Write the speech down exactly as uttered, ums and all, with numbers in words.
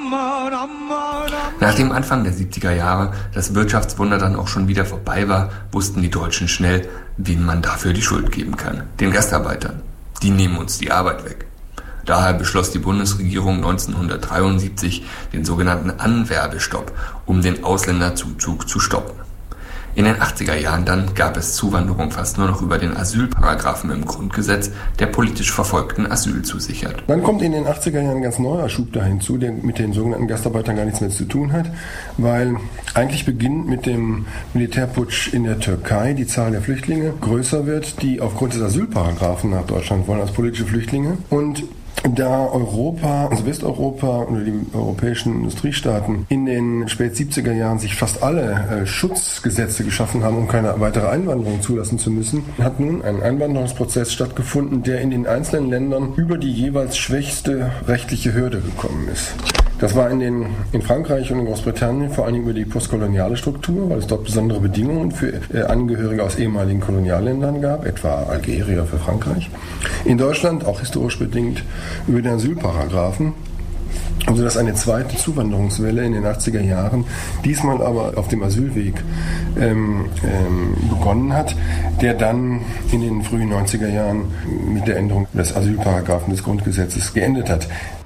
Nachdem Anfang der siebziger Jahre das Wirtschaftswunder dann auch schon wieder vorbei war, wussten die Deutschen schnell, wen man dafür die Schuld geben kann. Den Gastarbeitern. Die nehmen uns die Arbeit weg. Daher beschloss die Bundesregierung neunzehnhundertdreiundsiebzig den sogenannten Anwerbestopp, um den Ausländerzuzug zu stoppen. In den achtziger Jahren dann gab es Zuwanderung fast nur noch über den Asylparagraphen im Grundgesetz, der politisch Verfolgten Asyl zusichert. Dann kommt in den achtziger Jahren ein ganz neuer Schub da hinzu, der mit den sogenannten Gastarbeitern gar nichts mehr zu tun hat, weil eigentlich beginnt mit dem Militärputsch in der Türkei die Zahl der Flüchtlinge größer wird, die aufgrund des Asylparagraphen nach Deutschland wollen als politische Flüchtlinge. Und da Europa, also Westeuropa oder die europäischen Industriestaaten in den spät siebziger Jahren sich fast alle äh, Schutzgesetze geschaffen haben, um keine weitere Einwanderung zulassen zu müssen, hat nun ein Einwanderungsprozess stattgefunden, der in den einzelnen Ländern über die jeweils schwächste rechtliche Hürde gekommen ist. Das war in, den, in Frankreich und in Großbritannien vor allem über die postkoloniale Struktur, weil es dort besondere Bedingungen für äh, Angehörige aus ehemaligen Kolonialländern gab, etwa Algerier für Frankreich. In Deutschland, auch historisch bedingt, über den Asylparagraphen. Also dass eine zweite Zuwanderungswelle in den achtziger Jahren, diesmal aber auf dem Asylweg ähm, ähm, begonnen hat, der dann in den frühen neunziger Jahren mit der Änderung des Asylparagraphen des Grundgesetzes geendet hat.